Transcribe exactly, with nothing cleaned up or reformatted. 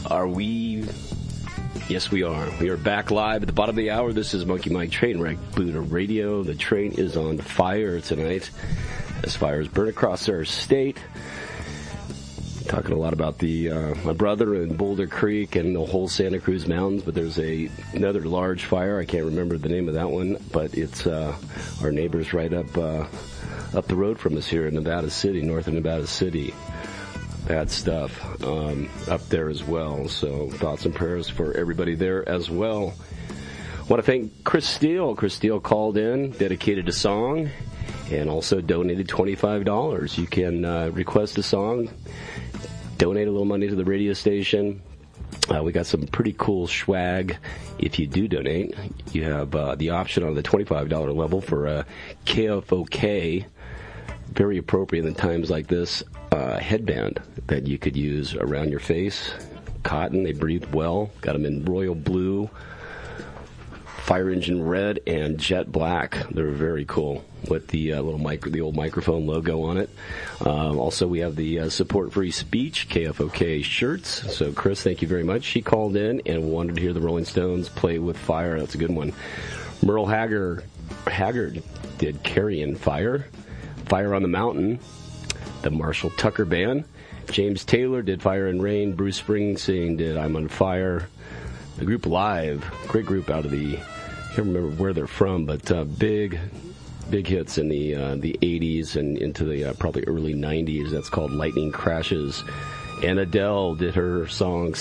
Are we? Yes, we are. We are back live at the bottom of the hour. This is Monkey Mike Trainwreck Buddha Radio. The train is on fire tonight as fires burn across our state. Talking a lot about the uh, my brother in Boulder Creek and the whole Santa Cruz Mountains, but there's a another large fire. I can't remember the name of that one, but it's uh, our neighbors right up uh, up the road from us here in Nevada City, north of Nevada City. Bad stuff um, up there as well. So thoughts and prayers for everybody there as well. I want to thank Chris Steele. Chris Steele called in, dedicated a song, and also donated twenty-five dollars. You can uh, request a song, donate a little money to the radio station. Uh, we got some pretty cool swag. If you do donate, you have uh, the option on the twenty-five dollars level for a K F O K, very appropriate in times like this, uh, headband that you could use around your face. Cotton, they breathe well. Got them in royal blue, fire engine red, and jet black. They're very cool with the uh, little micro, the old microphone logo on it. Um, also, we have the uh, Support Free Speech K F O K shirts. So, Chris, thank you very much. She called in and wanted to hear the Rolling Stones play with fire. That's a good one. Merle Haggard, Haggard did Carrying Fire. Fire on the Mountain. The Marshall Tucker Band. James Taylor did Fire and Rain. Bruce Springsteen did I'm on Fire. The group Live, great group out of the, I can't remember where they're from, but uh, big, big hits in the uh, the eighties and into the uh, probably early nineties. That's called Lightning Crashes. And Adele did her song